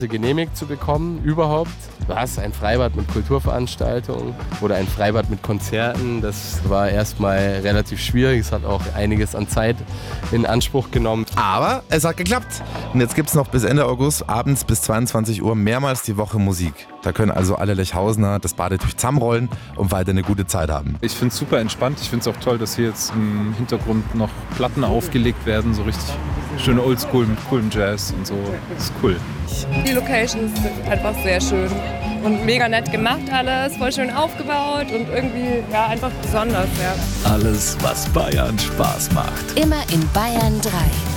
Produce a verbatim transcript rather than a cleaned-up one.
genehmigt zu bekommen, überhaupt. Du hast ein Freibad mit Kulturveranstaltungen oder ein Freibad mit Konzerten. Das war erstmal relativ schwierig. Es hat auch einiges an Zeit in Anspruch genommen. Aber es hat geklappt. Und jetzt gibt es noch bis Ende August abends bis zweiundzwanzig Uhr mehrmals die Woche Musik. Da können also alle Lechhausener das Badetüch zusammenrollen und weiter eine gute Zeit haben. Ich finde es super entspannt. Ich finde es auch toll, dass hier jetzt im Hintergrund noch Platten aufgelegt werden. So richtig schön oldschool mit coolem Jazz und so. Das ist cool. Die Locations sind einfach sehr schön und mega nett gemacht alles, voll schön aufgebaut und irgendwie ja einfach besonders. Ja. Alles, was Bayern Spaß macht. Immer in Bayern drei.